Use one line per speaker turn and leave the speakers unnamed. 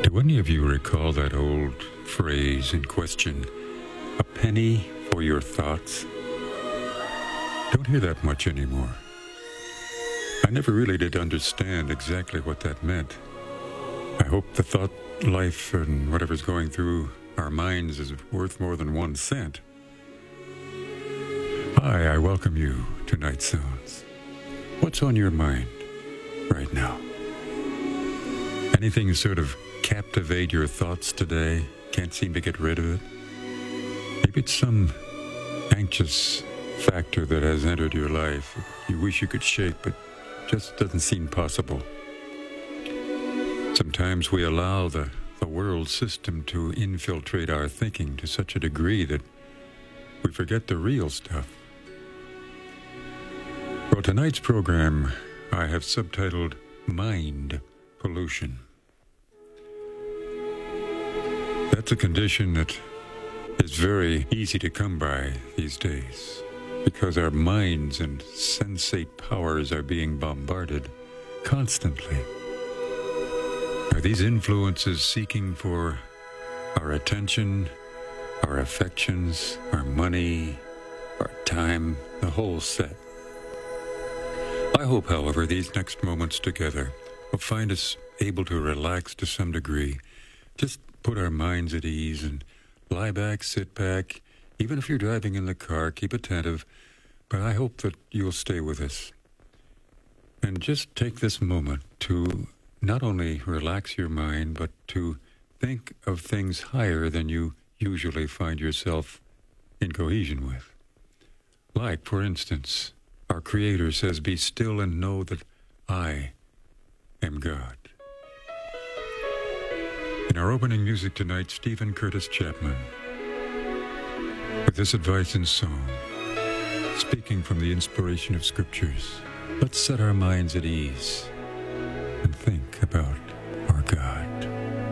Do any of you recall that old phrase in question, a penny for your thoughts? Don't hear that much anymore. I never really did understand exactly what that meant. I hope the thought life and whatever's going through our minds is worth more than 1 cent. Hi, I welcome you to Night Sounds. What's on your mind right now? Anything sort of captivate your thoughts today? Can't seem to get rid of it? Maybe it's some anxious factor that has entered your life. You wish you could shake, but just doesn't seem possible. Sometimes we allow the world system to infiltrate our thinking to such a degree that we forget the real stuff. Well, tonight's program I have subtitled Mind Pollution. That's a condition that is very easy to come by these days because our minds and sensate powers are being bombarded constantly. Are these influences seeking for our attention, our affections, our money, our time, the whole set? I hope, however, these next moments together will find us able to relax to some degree. Just put our minds at ease and lie back, sit back. Even if you're driving in the car, keep attentive. But I hope that you'll stay with us. And just take this moment to not only relax your mind, but to think of things higher than you usually find yourself in cohesion with. Like, for instance, our Creator says, "Be still and know that I am God." In our opening music tonight, Stephen Curtis Chapman, with this advice in song, speaking from the inspiration of Scriptures. Let's set our minds at ease and think about our God.